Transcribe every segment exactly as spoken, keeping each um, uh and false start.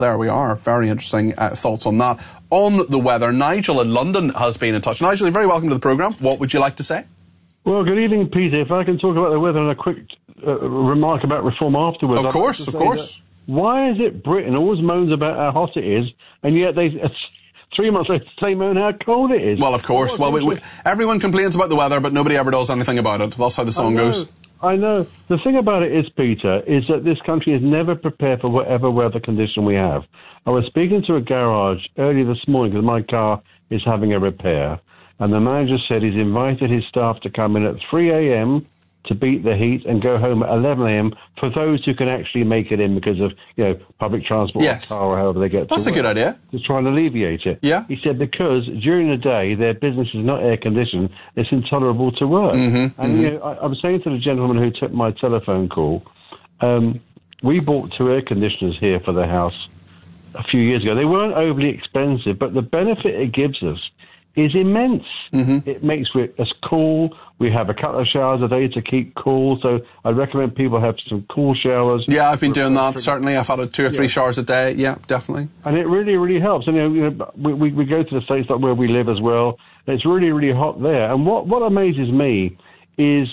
There we are. Very interesting uh, thoughts on that. On the weather, Nigel in London has been in touch. Nigel, you're very welcome to the programme. What would you like to say? Well, good evening, Peter. If I can talk about the weather and a quick uh, remark about reform afterwards. Of I'd course, like of course. Why is it Britain always moans about how hot it is, and yet they uh, three months later they moan how cold it is? Well, of course. Well, we, we, everyone complains about the weather, but nobody ever does anything about it. That's how the song I goes. I know. The thing about it is, Peter, is that this country is never prepared for whatever weather condition we have. I was speaking to a garage earlier this morning because my car is having a repair, and the manager said he's invited his staff to come in at three a.m. to beat the heat and go home at eleven a.m. for those who can actually make it in because of, you know, public transport yes. or car or however they get to That's work, a good idea. to try and alleviate it. Yeah. He said because during the day their business is not air-conditioned, it's intolerable to work. Mm-hmm, and, mm-hmm. you know, I, I was saying to the gentleman who took my telephone call, um, we bought two air conditioners here for the house a few years ago. They weren't overly expensive, but the benefit it gives us is immense. Mm-hmm. It makes us cool. We have a couple of showers a day to keep cool, so I recommend people have some cool showers. Yeah, I've been doing that, certainly. I've had two or three yeah. showers a day. Yeah, definitely. And it really, really helps. And, you know, you know we, we, we go to the States, like where we live as well. It's really, really hot there. And what, what amazes me is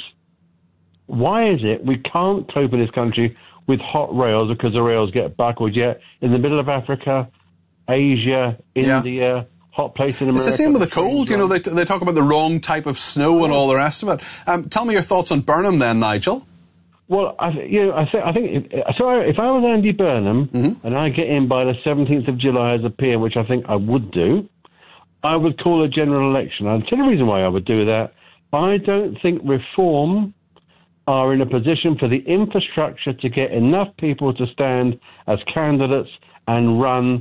why is it we can't cope in this country with hot rails because the rails get buckled, yet in the middle of Africa, Asia, India... Yeah. Hot place in America. It's the same with the cold. You know, they, they talk about the wrong type of snow and all the rest of it. Um, tell me your thoughts on Burnham then, Nigel. Well, I, you know, I, th- I think if, so. If I was Andy Burnham mm-hmm. and I get in by the seventeenth of July as a P M, which I think I would do, I would call a general election. I'll tell you the reason why I would do that. I don't think Reform are in a position for the infrastructure to get enough people to stand as candidates and run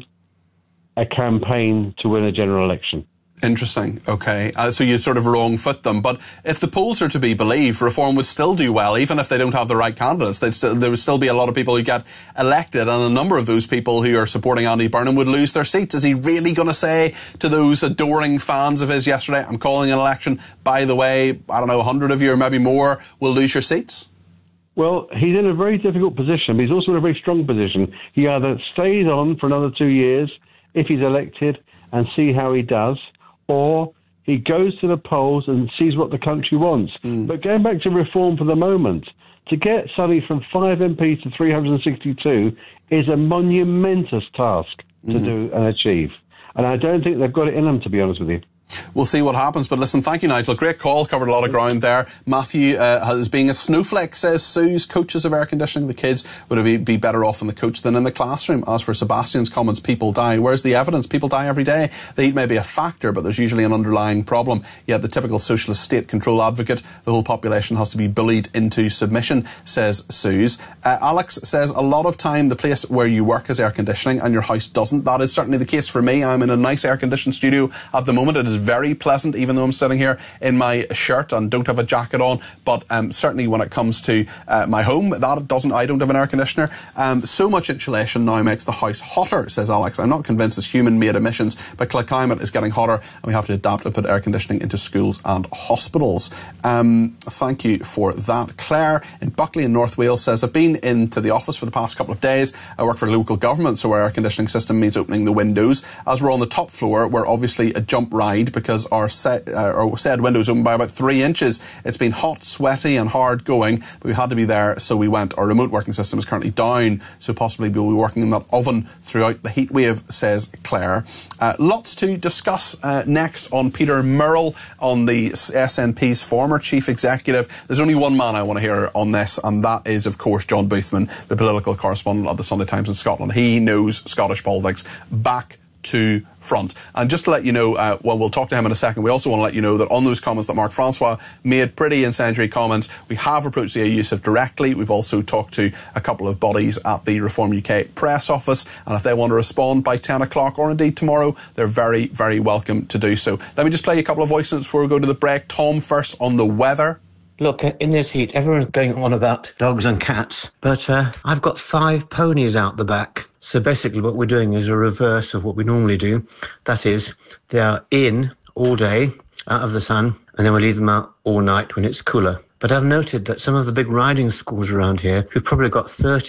a campaign to win a general election. Interesting. Okay. Uh, so you'd sort of wrong foot them. But if the polls are to be believed, Reform would still do well, even if they don't have the right candidates. They'd still, there would still be a lot of people who get elected, and a number of those people who are supporting Andy Burnham would lose their seats. Is he really going to say to those adoring fans of his yesterday, I'm calling an election, by the way, I don't know, a hundred of you or maybe more will lose your seats? Well, he's in a very difficult position, but he's also in a very strong position. He either stays on for another two years, if he's elected, and see how he does, or he goes to the polls and sees what the country wants. Mm. But going back to Reform for the moment, to get suddenly from five M Ps to three hundred sixty-two is a monumentous task to mm-hmm. do and achieve. And I don't think they've got it in them, to be honest with you. We'll see what happens, but listen, thank you, Nigel. Great call, covered a lot of ground there. Matthew, uh, as being a snowflake, says Sue's coaches of air conditioning, the kids would be better off in the coach than in the classroom. As for Sebastian's comments, people die. Where's the evidence? People die every day. The heat may be a factor, but there's usually an underlying problem. Yet the typical socialist state control advocate, the whole population has to be bullied into submission, says Sue's. Uh, Alex says a lot of time the place where you work is air conditioning and your house doesn't. That is certainly the case for me. I'm in a nice air conditioned studio at the moment. It is very pleasant, even though I'm sitting here in my shirt and don't have a jacket on. But um, certainly when it comes to uh, my home, that doesn't. I don't have an air conditioner. Um, so much insulation now makes the house hotter, says Alex. I'm not convinced it's human-made emissions, but climate is getting hotter, and we have to adapt and put air conditioning into schools and hospitals. Um, thank you for that. Claire in Buckley in North Wales says, I've been into the office for the past couple of days. I work for local government, so our air conditioning system means opening the windows. As we're on the top floor, we're obviously a jump ride because our, set, uh, our said windows open by about three inches. It's been hot, sweaty and hard going, but we had to be there, so we went. Our remote working system is currently down, so possibly we'll be working in that oven throughout the heat wave, says Claire. Uh, lots to discuss uh, next on Peter Murrell, on the S N P's former chief executive. There's only one man I want to hear on this, and that is, of course, John Boothman, the political correspondent of the Sunday Times in Scotland. He knows Scottish politics back to front. And just to let you know, uh, well, we'll talk to him in a second, we also want to let you know that on those comments that Mark Francois made, pretty incendiary comments, we have approached the A U C I F directly. We've also talked to a couple of bodies at the Reform U K press office, and if they want to respond by ten o'clock or indeed tomorrow, they're very, very welcome to do so. Let me just play a couple of voice notes before we go to the break. Tom first on the weather. Look, in this heat, everyone's going on about dogs and cats, but uh, I've got five ponies out the back. So basically what we're doing is a reverse of what we normally do. That is, they are in all day, out of the sun, and then we leave them out all night when it's cooler. But I've noted that some of the big riding schools around here, who've probably got thirty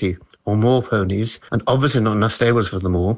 or more ponies, and obviously not enough stables for them all.